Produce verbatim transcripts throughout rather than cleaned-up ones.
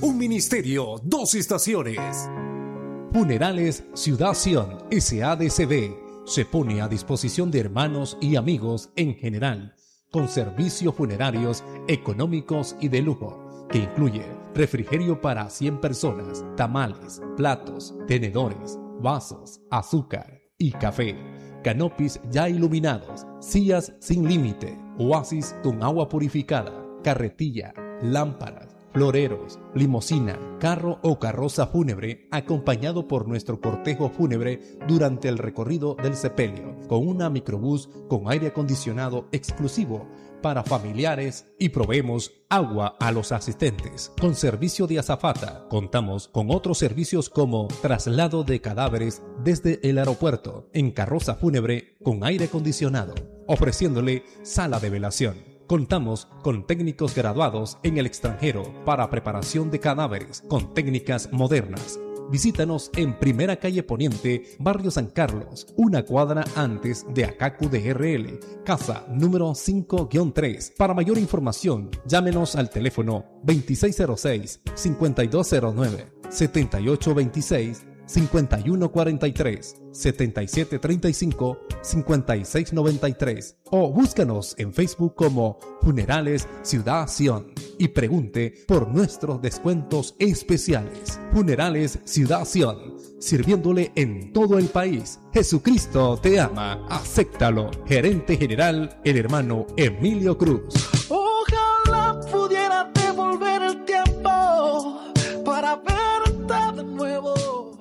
Un ministerio, dos estaciones. Funerales Ciudad Sion S A D C B se pone a disposición de hermanos y amigos en general, con servicios funerarios económicos y de lujo, que incluye refrigerio para cien personas, tamales, platos, tenedores, vasos, azúcar y café, canopies ya iluminados, sillas sin límite, oasis con agua purificada, carretilla, lámparas, floreros, limusina, carro o carroza fúnebre, acompañado por nuestro cortejo fúnebre durante el recorrido del sepelio, con una microbús con aire acondicionado exclusivo para familiares, y proveemos agua a los asistentes. Con servicio de azafata, contamos con otros servicios como traslado de cadáveres desde el aeropuerto en carroza fúnebre con aire acondicionado, ofreciéndole sala de velación. Contamos con técnicos graduados en el extranjero para preparación de cadáveres con técnicas modernas. Visítanos en Primera Calle Poniente, Barrio San Carlos, una cuadra antes de Acacu de R L, casa número cinco guión tres. Para mayor información, llámenos al teléfono veintiséis cero seis, cincuenta y dos cero nueve, setenta y ocho veintiséis, cincuenta y uno cuarenta y tres, setenta y siete treinta y cinco, cincuenta y seis noventa y tres, o búscanos en Facebook como Funerales Ciudad Sion y pregunte por nuestros descuentos especiales. Funerales Ciudad Sion, sirviéndole en todo el país. Jesucristo te ama, acéptalo. Gerente General, el hermano Emilio Cruz. Ojalá pudiera devolver el tiempo para verte de nuevo.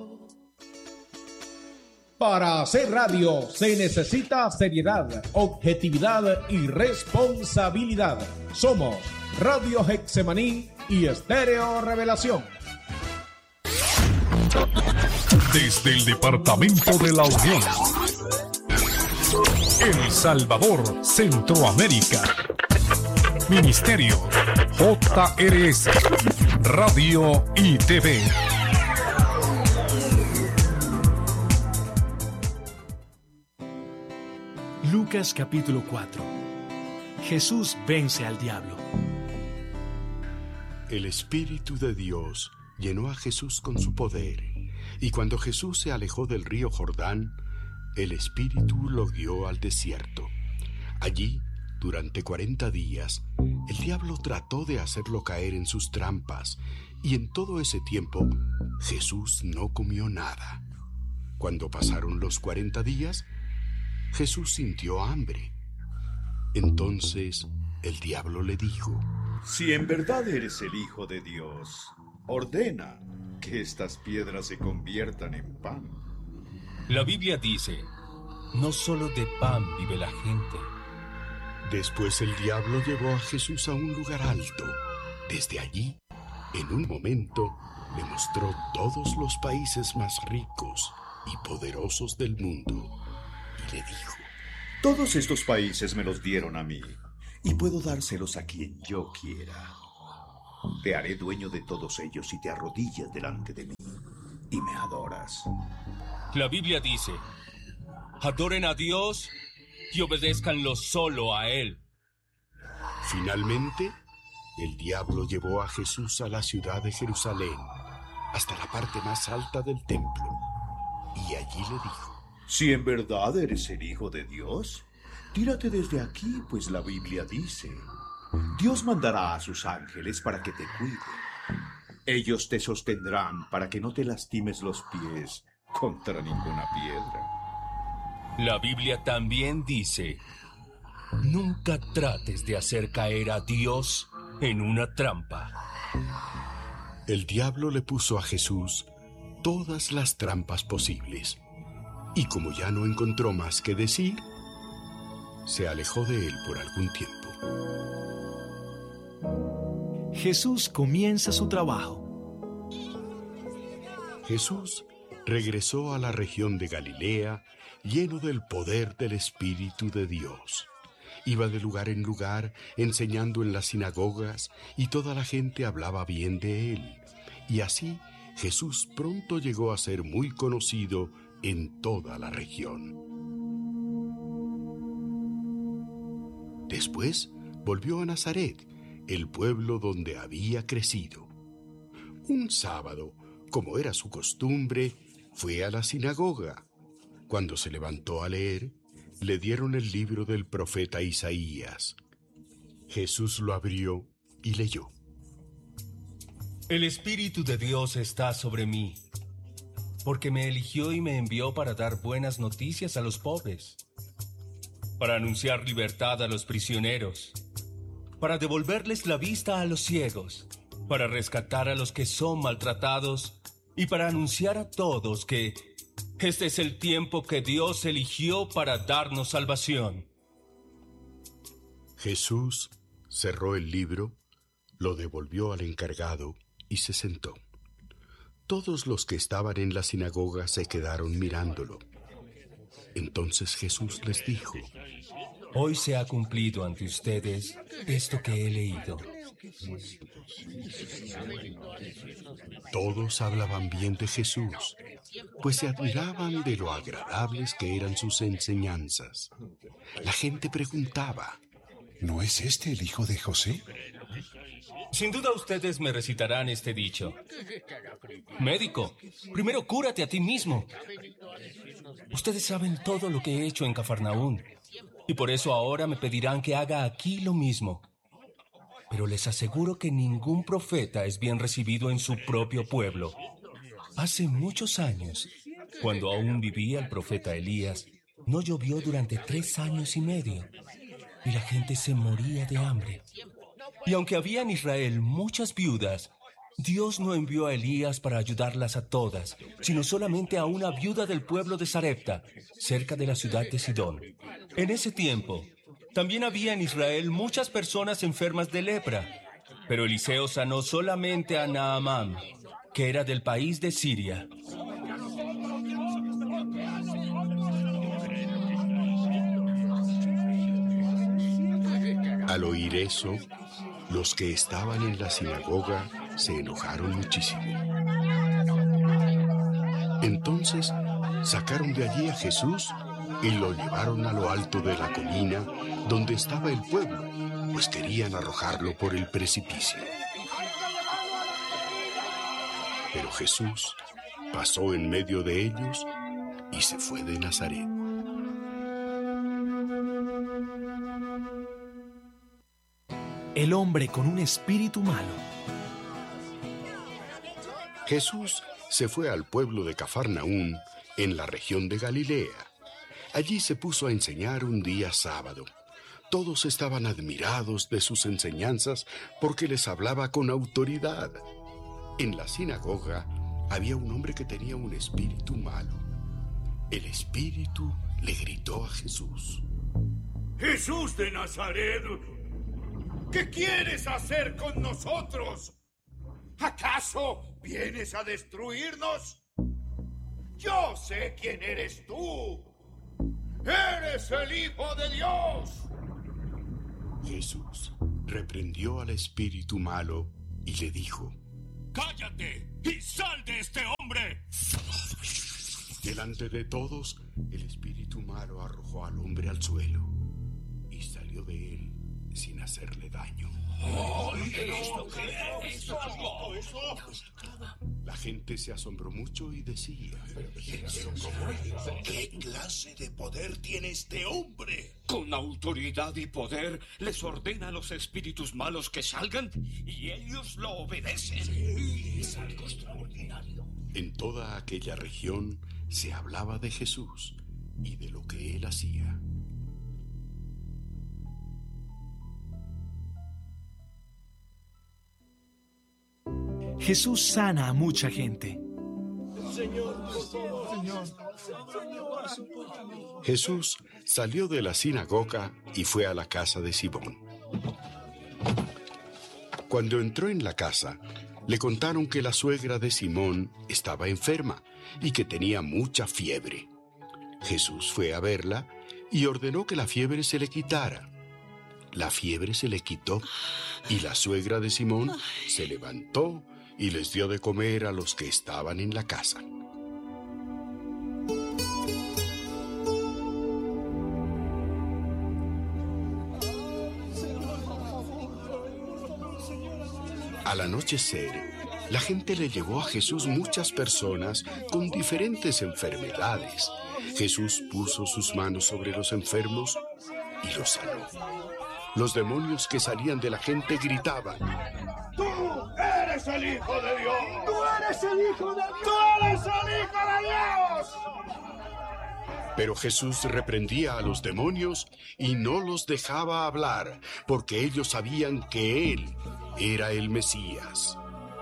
Para hacer radio se necesita seriedad, objetividad y responsabilidad. Somos Radio Getsemaní y Estéreo Revelación. Desde el Departamento de la Unión, El Salvador, Centroamérica. Ministerio J R S, Radio y T V. Lucas capítulo cuatro. Jesús vence al diablo. El Espíritu de Dios llenó a Jesús con su poder, y cuando Jesús se alejó del río Jordán, el Espíritu lo guió al desierto. Allí, durante cuarenta días, el diablo trató de hacerlo caer en sus trampas, y en todo ese tiempo Jesús no comió nada. Cuando pasaron los cuarenta días, Jesús sintió hambre. Entonces el diablo le dijo: Si en verdad eres el Hijo de Dios, ordena que estas piedras se conviertan en pan. La Biblia dice: no solo de pan vive la gente. Después el diablo llevó a Jesús a un lugar alto. Desde allí, en un momento, le mostró todos los países más ricos y poderosos del mundo. Y le dijo: todos estos países me los dieron a mí, y puedo dárselos a quien yo quiera. Te haré dueño de todos ellos si te arrodillas delante de mí y me adoras. La Biblia dice: adoren a Dios y obedézcanlo solo a Él. Finalmente, el diablo llevó a Jesús a la ciudad de Jerusalén, hasta la parte más alta del templo, y allí le dijo: si en verdad eres el Hijo de Dios, tírate desde aquí, pues la Biblia dice: Dios mandará a sus ángeles para que te cuiden. Ellos te sostendrán para que no te lastimes los pies contra ninguna piedra. La Biblia también dice: nunca trates de hacer caer a Dios en una trampa. El diablo le puso a Jesús todas las trampas posibles. Y como ya no encontró más que decir, se alejó de él por algún tiempo. Jesús comienza su trabajo. Jesús regresó a la región de Galilea lleno del poder del Espíritu de Dios. Iba de lugar en lugar enseñando en las sinagogas y toda la gente hablaba bien de él. Y así Jesús pronto llegó a ser muy conocido en toda la región. Después volvió a Nazaret, el pueblo donde había crecido. Un sábado, como era su costumbre, fue a la sinagoga. Cuando se levantó a leer, le dieron el libro del profeta Isaías. Jesús lo abrió y leyó. El Espíritu de Dios está sobre mí, porque me eligió y me envió para dar buenas noticias a los pobres, para anunciar libertad a los prisioneros, para devolverles la vista a los ciegos, para rescatar a los que son maltratados y para anunciar a todos que este es el tiempo que Dios eligió para darnos salvación. Jesús cerró el libro, lo devolvió al encargado y se sentó. Todos los que estaban en la sinagoga se quedaron mirándolo. Entonces Jesús les dijo: Hoy se ha cumplido ante ustedes esto que he leído. Todos hablaban bien de Jesús, pues se admiraban de lo agradables que eran sus enseñanzas. La gente preguntaba: ¿no es este el hijo de José? Sin duda ustedes me recitarán este dicho: Médico, primero cúrate a ti mismo. Ustedes saben todo lo que he hecho en Cafarnaún, y por eso ahora me pedirán que haga aquí lo mismo. Pero les aseguro que ningún profeta es bien recibido en su propio pueblo. Hace muchos años, cuando aún vivía el profeta Elías, no llovió durante tres años y medio, y la gente se moría de hambre. Y aunque había en Israel muchas viudas, Dios no envió a Elías para ayudarlas a todas, sino solamente a una viuda del pueblo de Sarepta, cerca de la ciudad de Sidón. En ese tiempo, también había en Israel muchas personas enfermas de lepra, pero Eliseo sanó solamente a Naamán, que era del país de Siria. Al oír eso, los que estaban en la sinagoga se enojaron muchísimo. Entonces sacaron de allí a Jesús y lo llevaron a lo alto de la colina donde estaba el pueblo, pues querían arrojarlo por el precipicio. Pero Jesús pasó en medio de ellos y se fue de Nazaret. El hombre con un espíritu malo. Jesús se fue al pueblo de Cafarnaún, en la región de Galilea. Allí se puso a enseñar un día sábado. Todos estaban admirados de sus enseñanzas porque les hablaba con autoridad. En la sinagoga había un hombre que tenía un espíritu malo. El espíritu le gritó a Jesús: ¡Jesús de Nazaret! ¿Qué quieres hacer con nosotros? ¿Acaso vienes a destruirnos? Yo sé quién eres tú. ¡Eres el Hijo de Dios! Jesús reprendió al espíritu malo y le dijo: ¡cállate y sal de este hombre! Delante de todos, el espíritu malo arrojó al hombre al suelo y salió de él sin hacerle daño. La gente se asombró mucho y decía: ¿qué clase de poder tiene este hombre? Con autoridad y poder les ordena a los espíritus malos que salgan y ellos lo obedecen. Sí, es algo extraordinario. En toda aquella región se hablaba de Jesús y de lo que él hacía. Jesús sana a mucha gente. Jesús salió de la sinagoga y fue a la casa de Simón. Cuando entró en la casa, le contaron que la suegra de Simón estaba enferma y que tenía mucha fiebre. Jesús fue a verla y ordenó que la fiebre se le quitara. La fiebre se le quitó y la suegra de Simón se levantó y les dio de comer a los que estaban en la casa. Al anochecer, La gente le llevó a Jesús muchas personas con diferentes enfermedades. Jesús puso sus manos sobre los enfermos y los sanó. Los demonios que salían de la gente gritaban: ¡Tú eres el Hijo de Dios! ¡Tú eres el Hijo de Dios! ¡Tú eres el Hijo de Dios! Pero Jesús reprendía a los demonios y no los dejaba hablar, porque ellos sabían que Él era el Mesías.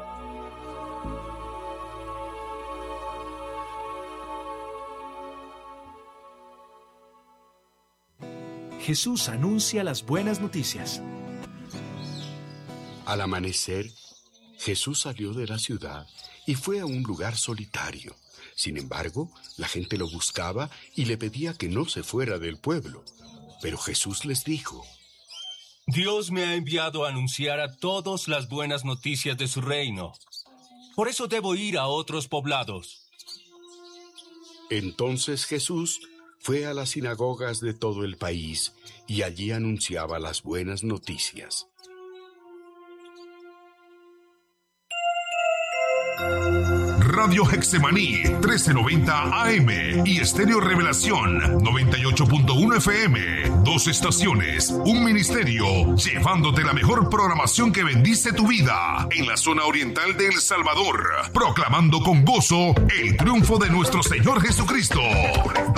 Jesús anuncia las buenas noticias. Al amanecer, Jesús salió de la ciudad y fue a un lugar solitario. Sin embargo, la gente lo buscaba y le pedía que no se fuera del pueblo. Pero Jesús les dijo: Dios me ha enviado a anunciar a todos las buenas noticias de su reino. Por eso debo ir a otros poblados. Entonces Jesús fue a las sinagogas de todo el país y allí anunciaba las buenas noticias. Radio Hexemaní trece noventa A M y Estéreo Revelación noventa y ocho punto uno F M. Dos estaciones, un ministerio, llevándote la mejor programación que bendice tu vida en la zona oriental de El Salvador, proclamando con gozo el triunfo de nuestro Señor Jesucristo.